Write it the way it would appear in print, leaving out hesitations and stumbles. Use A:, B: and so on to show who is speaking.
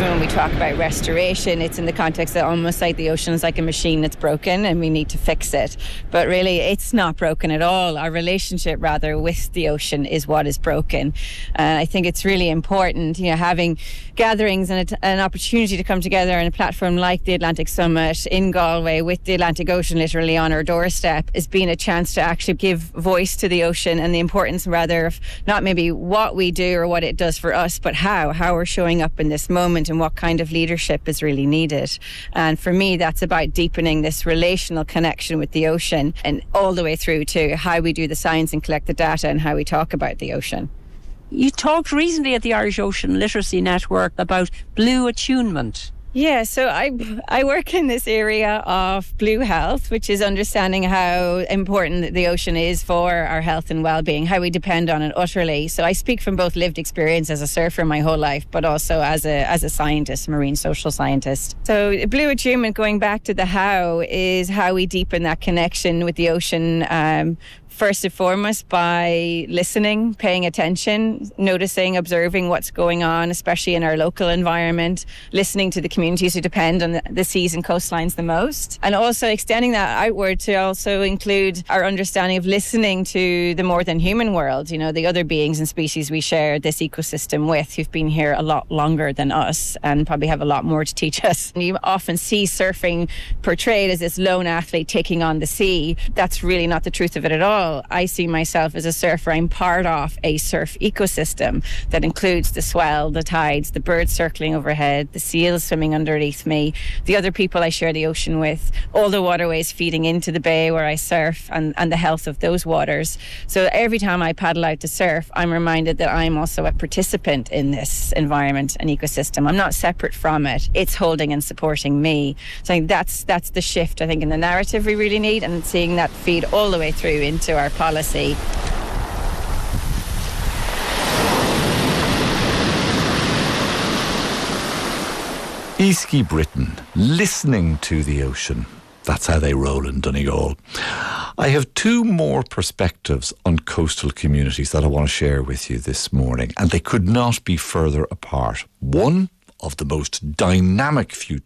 A: even when we talk about restoration, it's in the context that almost like the ocean is like a machine that's broken and we need to fix it. But really, it's not broken at all. Our relationship, rather, with the ocean is what is broken. And I think it's really important, having gatherings and an opportunity to come together on a platform like the Atlantic Summit in Galway with the Atlantic Ocean literally on our doorstep is being a chance to actually give voice to the ocean and the importance, rather, of not maybe what we do or what it does for us, but how we're showing up in this moment and what kind of leadership is really needed. And for me, that's about deepening this relational connection with the ocean and all the way through to how we do the science and collect the data and how we talk about the ocean.
B: You talked recently at the Irish Ocean Literacy Network about blue attunement.
A: Yeah, so I work in this area of blue health, which is understanding how important the ocean is for our health and well-being, how we depend on it utterly. So I speak from both lived experience as a surfer my whole life, but also as a scientist, marine social scientist. So blue attunement, going back to the how, is how we deepen that connection with the ocean, first and foremost by listening, paying attention, noticing, observing what's going on, especially in our local environment, listening to the communities who depend on the seas and coastlines the most, and also extending that outward to also include our understanding of listening to the more than human world, the other beings and species we share this ecosystem with, who've been here a lot longer than us and probably have a lot more to teach us. And you often see surfing portrayed as this lone athlete taking on the sea. That's really not the truth of it at all. I see myself as a surfer. I'm part of a surf ecosystem that includes the swell, the tides, the birds circling overhead, the seals swimming underneath me, the other people I share the ocean with, all the waterways feeding into the bay where I surf, and the health of those waters. So every time I paddle out to surf, I'm reminded that I'm also a participant in this environment and ecosystem. I'm not separate from it. It's holding and supporting me. So I think that's the shift, I think, in the narrative we really need, and seeing that feed all the way through into our policy.
C: Easky Britain, listening to the ocean. That's how they roll in Donegal. I have two more perspectives on coastal communities that I want to share with you this morning, and they could not be further apart. One of the most dynamic futures